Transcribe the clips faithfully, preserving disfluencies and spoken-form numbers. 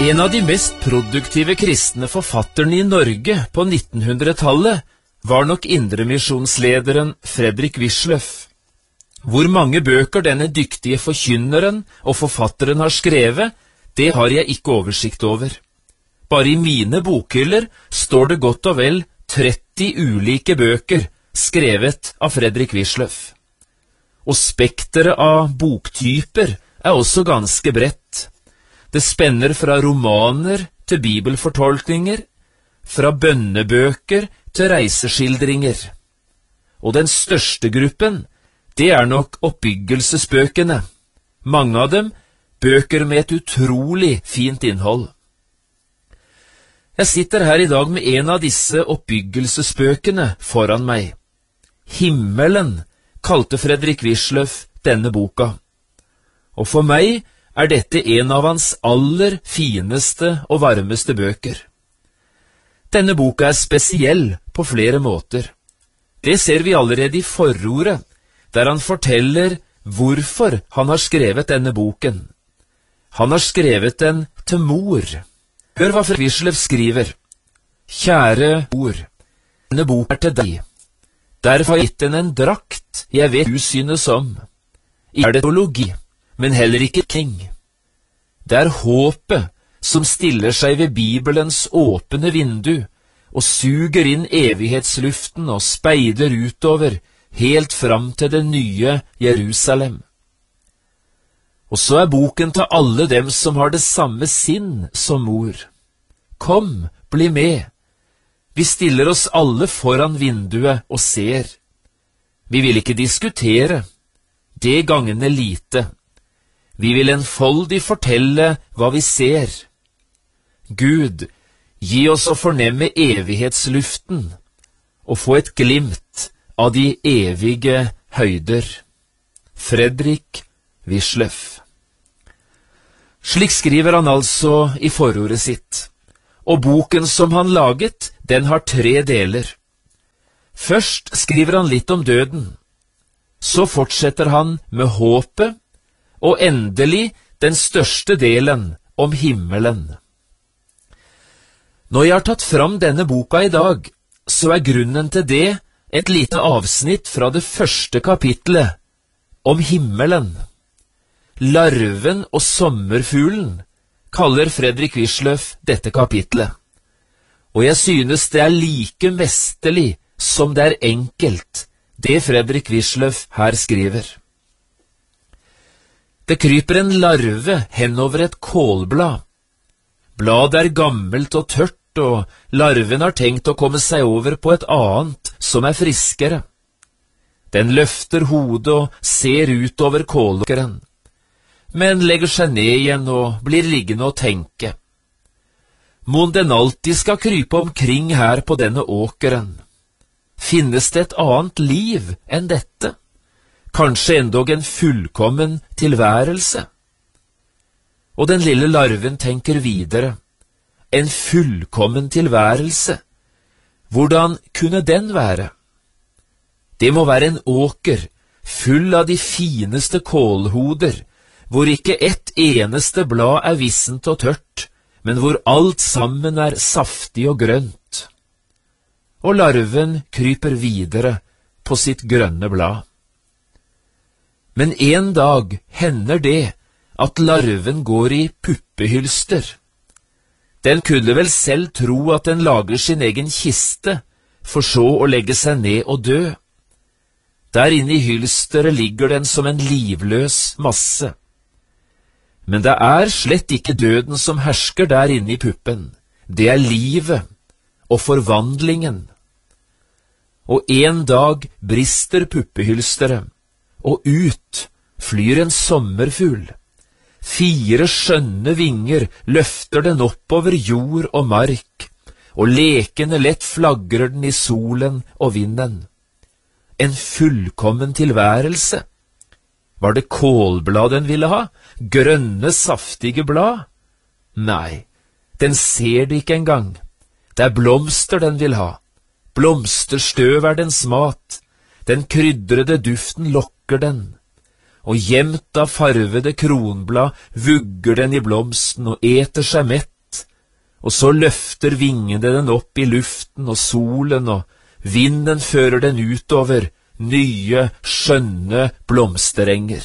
En av de mest produktive kristne forfatterne i Norge på nittenhundretallet var nok indremisjonslederen Fredrik Wisløff. Hvor mange bøker denne dyktige forkynneren og forfatteren har skrevet, det har jeg ikke oversikt over. Bare i mine bokhyller står det godt og vel tretti ulike bøker skrevet av Fredrik Wisløff. Og spekteret av boktyper er også ganske bredt. Det spenner fra romaner til bibelfortolkninger, fra bønnebøker til reiseskildringer. Og den største gruppen, det er nok oppbyggelsesbøkene. Mange av dem bøker med et utrolig fint innhold. Jeg sitter her i dag med en av disse oppbyggelsesbøkene foran meg. Himmelen kalte Fredrik Wisløff denne boka. Og for meg er dette en av hans aller fineste og varmeste bøker. Denne boka er spesiell på flere måter. Det ser vi allerede i forordet, der han forteller hvorfor han har skrevet denne boken. Han har skrevet den til mor. Hør hva Fredrik Wisløff skriver. Kjære mor, denne boka er til deg. Derfor har jeg gitt den en drakt jeg vet du synes om. Ikke er det teologi, men heller ikke ting. Det er håpet som stiller seg ved Bibelens åpne vindu og suger inn evighetsluften og speider utover helt fram til det nye Jerusalem. Og så er boken til alle dem som har det samme sinn som mor. Kom, bli med. Vi stiller oss alle foran vinduet og ser. Vi vil ikke diskutere. Det gagner lite. Vi vil enfoldig fortelle hva vi ser. Gud, gi oss å fornemme evighetsluften og få et glimt av de evige høyder. Fredrik Wisløff. Slik skriver han altså i forordet sitt, og boken som han laget, den har tre deler. Først skriver han litt om døden, så fortsetter han med håpet, og endelig den største delen om himmelen. Når jeg har tatt fram denne boka i dag, så er grunnen til det et lite avsnitt fra det første kapitlet om himmelen. Larven og sommerfuglen kaller Fredrik Wisløff dette kapitlet. Og jeg synes det er like mesterlig som det er enkelt, det Fredrik Wisløff her skriver. Det kryper en larve henover et kålblad. Bladet er gammelt og tørt, og larven har tenkt å komme seg over på et annet som er friskere. Den løfter hodet og ser utover kålåkeren, men legger seg ned igjen og blir liggende og tenke. Mon den alltid skal krype omkring her på denne åkeren. Finnes det et annet liv enn dette? Kanskje endog en fullkommen tilværelse? Og den lille larven tenker videre. En fullkommen tilværelse. Hvordan kunne den være? Det må være en åker, full av de fineste kålhoder, hvor ikke ett eneste blad er vissent og tørt, men hvor alt sammen er saftig og grønt. Og larven kryper videre på sitt grønne blad. Men en dag hender det at larven går i puppehylster. Den kunne vel selv tro at den lager sin egen kiste, for så å legge seg ned og dø. Der inne i hylsteret ligger den som en livløs masse. Men det er slett ikke døden som hersker der inne i puppen. Det er livet og forvandlingen. Og en dag brister puppehylsteret, og ut flyr en sommerfugl. Fire skjønne vinger løfter den oppover jord og mark, og lekende lett flagrer den i solen og vinden. En fullkommen tilværelse. Var det kålblad den ville ha? Grønne, saftige blad? Nei, den ser det ikke engang. Det er blomster den vil ha. Blomsterstøv er dens mat. Den krydrede duften lokker den. Og gjemt av farvede kronblad vugger den i blomsten og eter seg mett og så løfter vingene den opp i luften og solen, og vinden fører den utover nye, skjønne blomsterenger.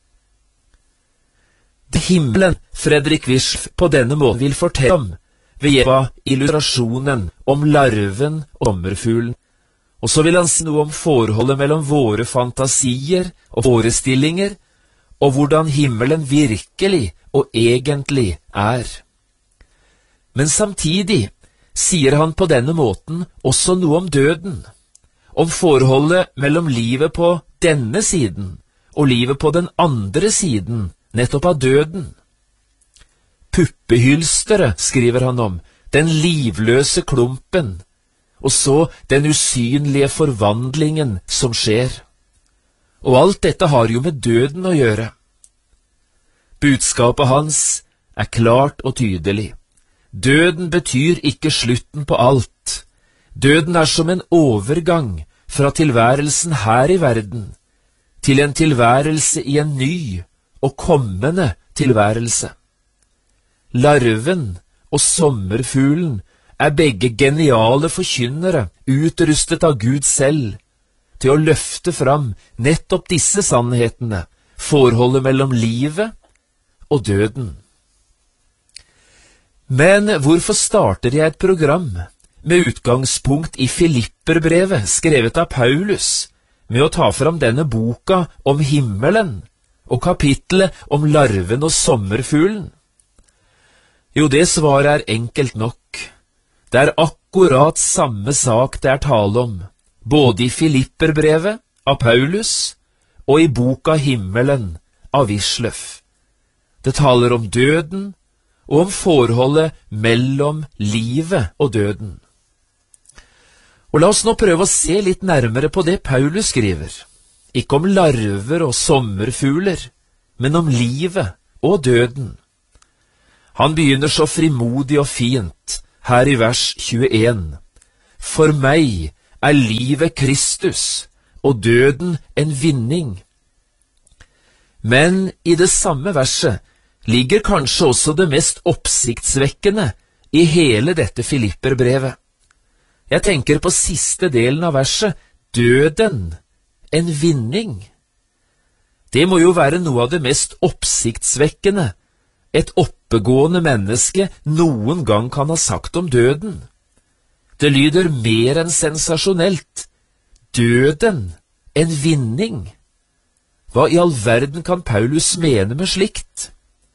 Det himmelen Fredrik Wisloff på denne måten vil fortelle om, ved hjelp av illustrasjonen om larven og sommerfuglen, og så vil han si noe om forholdet mellom våre fantasier og forestillinger, og hvordan himmelen virkelig og egentlig er. Men samtidig sier han på denne måten også noe om døden, om forholdet mellom livet på denne siden og livet på den andre siden, nettopp av døden. Puppehylsteret, skriver han om, den livløse klumpen, og så den usynlige forvandlingen som skjer. Og alt dette har jo med døden å gjøre. Budskapet hans er klart og tydelig. Døden betyr ikke slutten på alt. Døden er som en overgang fra tilværelsen her i verden til en tilværelse i en ny og kommende tilværelse. Larven og sommerfuglen er begge geniale forkynnere, utrustet av Gud selv, til å løfte fram nettopp disse sannhetene, forholdet mellom livet og døden. Men hvorfor starter jeg et program med utgangspunkt i Filipperbrevet, skrevet av Paulus, med å ta fram denne boka om himmelen og kapitlet om larven og sommerfuglen? Jo, det svaret er enkelt nok. Det er akkurat samme sak det er tale om, både i Filipperbrevet av Paulus og i boka Himmelen av Wisloff. Det taler om døden og om forholdet mellom livet og døden. Og la oss nå prøve å se litt nærmere på det Paulus skriver. Ikke om larver og sommerfugler, men om livet og døden. Han begynner så frimodig og fint her i vers tjueen. For meg er livet Kristus, og døden en vinning. Men i det samme verset ligger kanskje også det mest oppsiktsvekkende i hele dette Filipperbrevet. Jeg tenker på siste delen av verset, døden, en vinning. Det må jo være noe av det mest oppsiktsvekkende et oppegående menneske noen gang kan ha sagt om døden. Det lyder mer enn sensasjonelt. Døden, en vinning. Hva i all verden kan Paulus mene med slikt?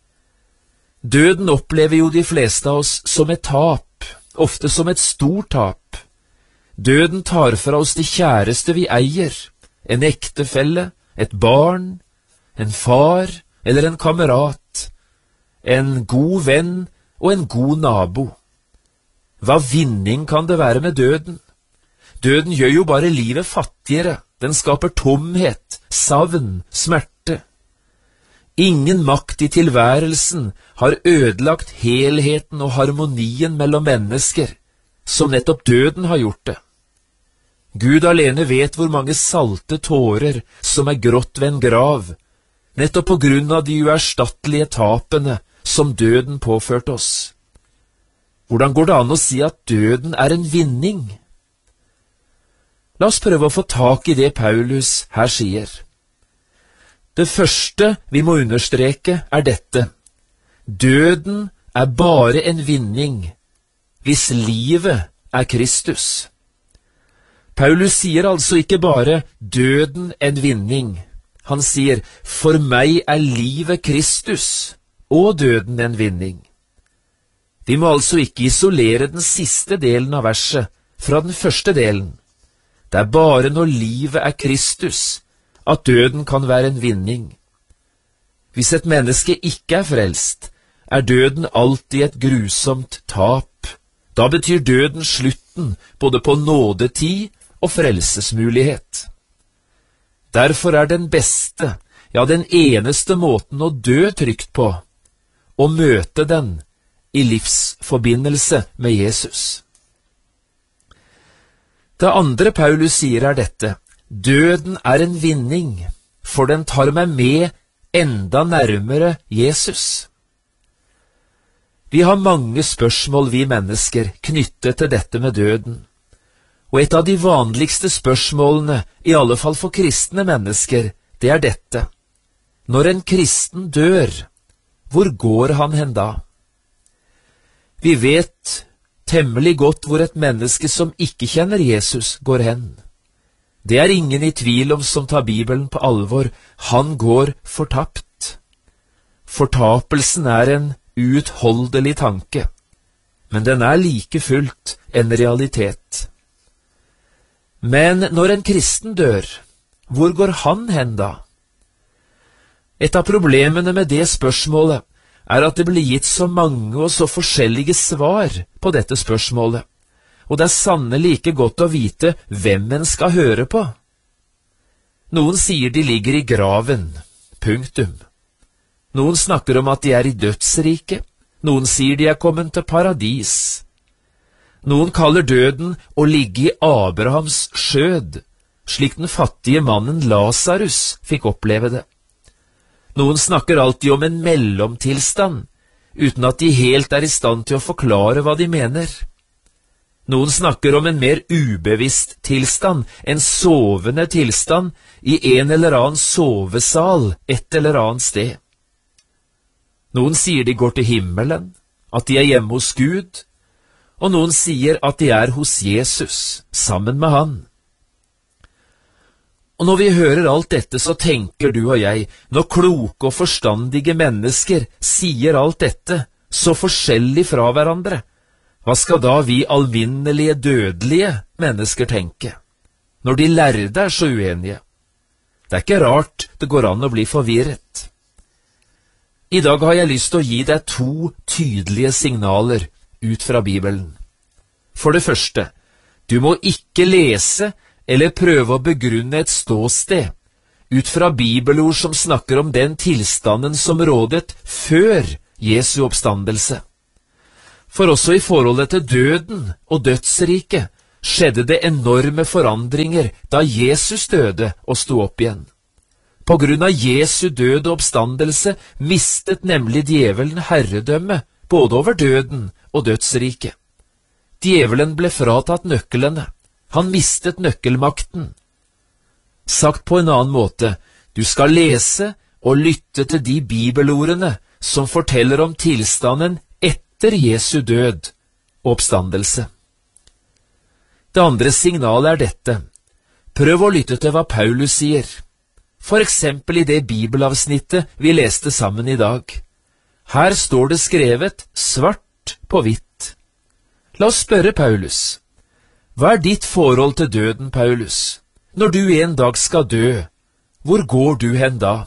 Døden opplever jo de fleste av oss som et tap, ofte som et stort tap. Døden tar fra oss det kjæreste vi eier, en ektefelle, et barn, en far eller en kamerat, en god venn og en god nabo. Hva vinning kan det være med døden? Døden gjør jo bare livet fattigere, den skaper tomhet, savn, smerte. Ingen makt i tilværelsen har ødelagt helheten og harmonien mellom mennesker, som nettopp døden har gjort det. Gud alene vet hvor mange salte tårer som er grått ved en grav, nettopp på grunn av de uerstattelige tapene som døden påførte oss. Hvordan går det an å si at døden er en vinning? La oss prøve å få tak i det Paulus her sier. Det første vi må understreke er dette. Døden er bare en vinning hvis livet er Kristus. Paulus sier altså ikke bare døden en vinning. Han sier, for meg er livet Kristus, og døden en vinning. Vi må altså ikke isolere den siste delen av verset fra den første delen. Det er bare når livet er Kristus at døden kan være en vinning. Hvis et menneske ikke er frelst, er døden alltid et grusomt tap. Da betyr døden slutten både på nådetid og frelsesmulighet. Derfor er den beste, ja den eneste måten å dø trygt på, å møte den i livsforbindelse med Jesus. Det andre Paulus sier er dette. Døden er en vinning, for den tar meg med enda nærmere Jesus. Vi har mange spørsmål, vi mennesker, knyttet til dette med døden. Og et av de vanligste spørsmålene, i alle fall for kristne mennesker, det er dette. Når en kristen dør, hvor går han hen da? Vi vet temmelig godt hvor et menneske som ikke kjenner Jesus, går hen. Det er ingen i tvil om som tar Bibelen på alvor. Han går fortapt. Fortapelsen er en uutholdelig tanke, men den er like fullt en realitet. Men når en kristen dør, hvor går han hen da? Et av problemene med det spørsmålet er at det blir gitt så mange og så forskjellige svar på dette spørsmålet, og det er sannelig ikke godt å vite hvem en skal høre på. Noen sier de ligger i graven, punktum. Noen snakker om at de er i dødsriket, noen sier de er kommet til paradis. Noen kaller døden å ligge i Abrahams skjød, slik den fattige mannen Lazarus fikk oppleve det. Noen snakker alltid om en mellomtilstand, uten at de helt er i stand til å forklare hva de mener. Noen snakker om en mer ubevisst tilstand, en sovende tilstand i en eller annen sovesal et eller annet sted. Noen sier de går til himmelen, at de er hjemme hos Gud, og noen sier at de er hos Jesus, sammen med han. Og når vi hører alt dette, så tenker du og jeg, når kloke og forstandige mennesker sier alt dette, så forskjellig fra hverandre, hva skal da vi alminnelige dødelige mennesker tenke, når de lærde er så uenige? Det er ikke rart det går an å bli forvirret. I dag har jeg lyst til å gi deg to tydelige signaler ut fra Bibelen. For det første, du må ikke lese eller prøve å begrunne et ståsted ut fra bibelord som snakker om den tilstanden som rådet før Jesu oppstandelse. For også i forholdet til døden og dødsriket skjedde det enorme forandringer da Jesus døde og sto opp igjen. På grunn av Jesu død og oppstandelse mistet nemlig djevelen herredømme både over døden og dødsriket. Djevelen ble fratatt nøklene. Han mistet nøkkelmakten. Sagt på en annen måte, du skal lese og lytte til de bibelordene som forteller om tilstanden etter Jesu død og oppstandelse. Det andre signalet er dette. Prøv å lytte til hva Paulus sier. For eksempel i det bibelavsnittet vi leste sammen i dag. Her står det skrevet svart på hvitt. La oss spørre Paulus. Hva er ditt forhold til døden, Paulus? Når du en dag skal dø, hvor går du hen da?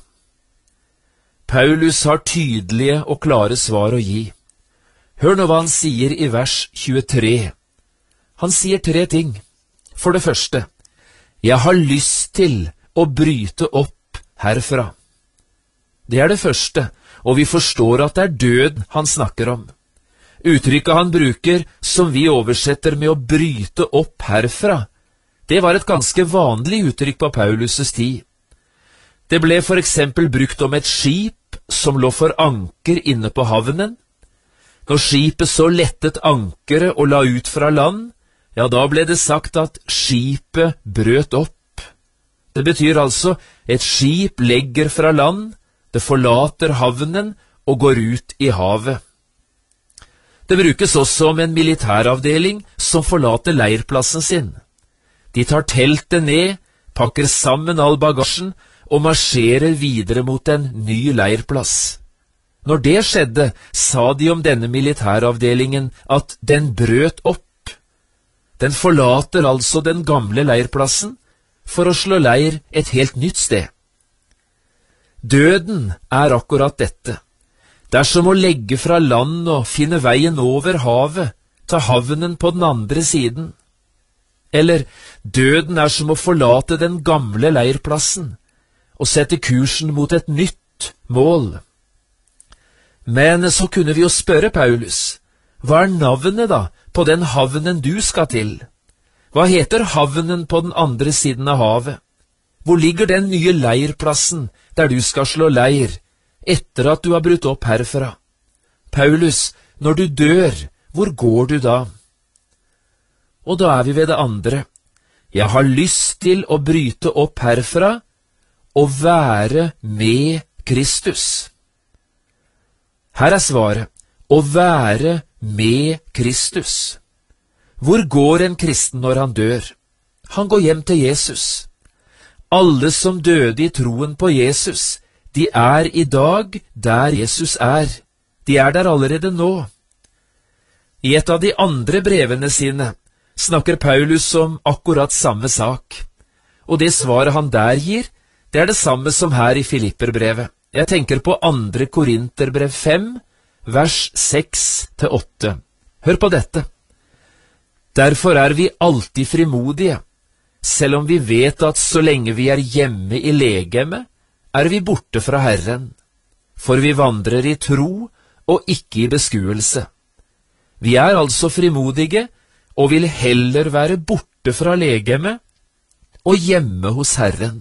Paulus har tydelige og klare svar å gi. Hør nå hva han sier i vers tjuetre. Han sier tre ting. For det første, jeg har lyst til å bryte opp herfra. Det er det første, og vi forstår at det er døden han snakker om. Uttrykket han bruker, som vi oversetter med å bryte opp herfra, det var et ganske vanlig uttrykk på Paulus' tid. Det ble for eksempel brukt om et skip som lå for anker inne på havnen. Når skipet så lettet ankeret og la ut fra land, ja, da ble det sagt at skipet brøt opp. Det betyr altså et skip legger fra land, det forlater havnen og går ut i havet. Det brukes også om en militæravdeling som forlater leirplassen sin. De tar teltet ned, pakker sammen all bagasjen og marsjerer videre mot en ny leirplass. Når det skjedde, sa de om denne militæravdelingen at den brøt opp. Den forlater altså den gamle leirplassen for å slå leir et helt nytt sted. Døden er akkurat dette. Det er som å legge fra land og finne veien over havet, til havnen på den andre siden. Eller, døden er som å forlate den gamle leirplassen og sette kursen mot et nytt mål. Men så kunne vi jo spørre Paulus, hva er navnet da på den havnen du skal til? Hva heter havnen på den andre siden av havet? Hvor ligger den nye leirplassen der du skal slå leir, etter at du har brutt opp herfra? Paulus, når du dør, hvor går du da? Og da er vi ved det andre. Jeg har lyst til å bryte opp herfra og være med Kristus. Her er svaret, å være med Kristus. Hvor går en kristen når han dør? Han går hjem til Jesus. Alle som døde i troen på Jesus, de er i dag der Jesus er. De er der allerede nå. I et av de andre brevene sine snakker Paulus om akkurat samme sak. Og det svaret han der gir, det er det samme som her i Filipperbrevet. Jeg tenker på andre Korinterbrev fem, vers seks til åtte. Hør på dette. Derfor er vi alltid frimodige, selv om vi vet at så lenge vi er hjemme i legemet, er vi borte fra Herren. For vi vandrer i tro og ikke i beskuelse. Vi er altså frimodige og vil heller være borte fra legemet og hjemme hos Herren.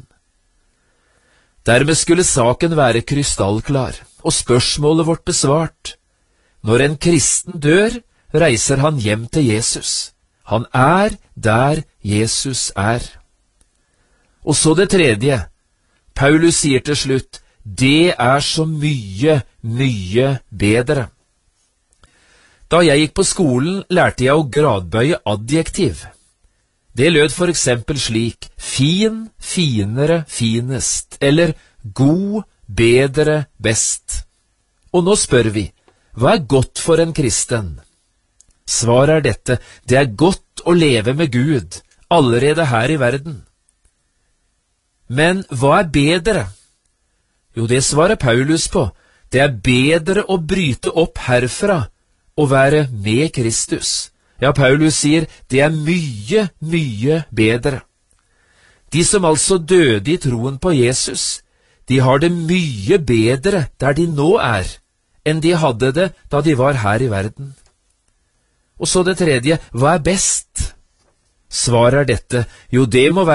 Dermed skulle saken være krystallklar, og spørsmålet vårt besvart. Når en kristen dør, reiser han hjem til Jesus. Han er der Jesus er. Og så det tredje. Paulus sier til slutt, det er så mye, mye bedre. Da jeg gikk på skolen, lærte jeg å gradbøye adjektiv. Det lød for eksempel slik, fin, finere, finest, eller god, bedre, best. Og nå spør vi, hva er godt for en kristen? Svaret er dette, det er godt å leve med Gud, allerede her i verden. Men hva er bedre? Jo, det svarer Paulus på, det er bedre å bryte opp herfra og være med Kristus. Ja, Paulus sier, det er mye, mye bedre. De som altså døde i troen på Jesus, de har det mye bedre der de nå er, enn de hadde det da de var her i verden. Og så det tredje, hva er best? Svaret er dette, jo det må være